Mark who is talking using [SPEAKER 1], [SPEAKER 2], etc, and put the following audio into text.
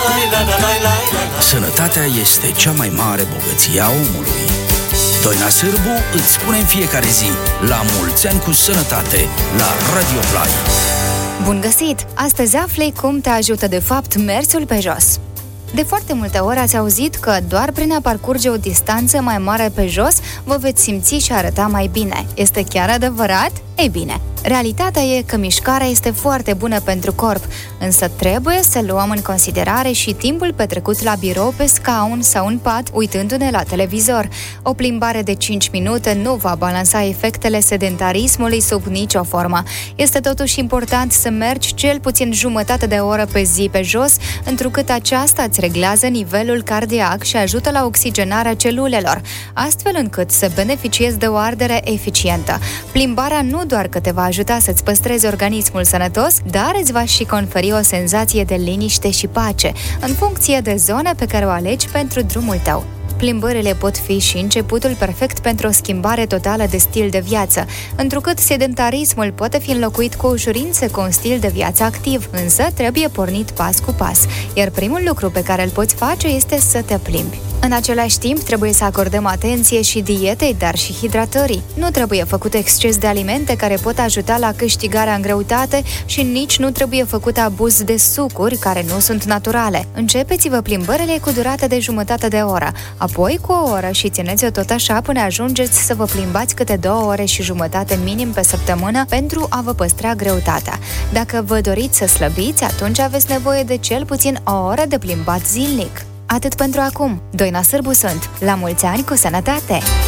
[SPEAKER 1] Sănătatea este cea mai mare bogăție a omului. Doina Sârbu îți spune în fiecare zi: la mulți ani cu sănătate, la Radio Play.
[SPEAKER 2] Bun găsit! Astăzi afli cum te ajută de fapt mersul pe jos. De foarte multe ori ați auzit că doar prin a parcurge o distanță mai mare pe jos vă veți simți și arăta mai bine. Este chiar adevărat? Ei bine, realitatea e că mișcarea este foarte bună pentru corp, însă trebuie să luăm în considerare și timpul petrecut la birou, pe scaun sau în pat, uitându-ne la televizor. O plimbare de 5 minute nu va balansa efectele sedentarismului sub nicio formă. Este totuși important să mergi cel puțin jumătate de oră pe zi pe jos, întrucât aceasta îți reglează nivelul cardiac și ajută la oxigenarea celulelor, astfel încât să beneficiezi de o ardere eficientă. Plimbarea nu doar că te va ajuta să-ți păstrezi organismul sănătos, dar îți va și conferi o senzație de liniște și pace, în funcție de zona pe care o alegi pentru drumul tău. Plimbările pot fi și începutul perfect pentru o schimbare totală de stil de viață, întrucât sedentarismul poate fi înlocuit cu ușurință cu un stil de viață activ, însă trebuie pornit pas cu pas, iar primul lucru pe care îl poți face este să te plimbi. În același timp, trebuie să acordăm atenție și dietei, dar și hidratării. Nu trebuie făcut exces de alimente care pot ajuta la câștigarea în greutate și nici nu trebuie făcut abuz de sucuri care nu sunt naturale. Începeți-vă plimbările cu durată de jumătate de oră, apoi cu o oră și țineți-o tot așa până ajungeți să vă plimbați câte 2 ore și jumătate minim pe săptămână pentru a vă păstra greutatea. Dacă vă doriți să slăbiți, atunci aveți nevoie de cel puțin o oră de plimbat zilnic. Atât pentru acum. Doina Sârbu sunt. La mulți ani cu sănătate!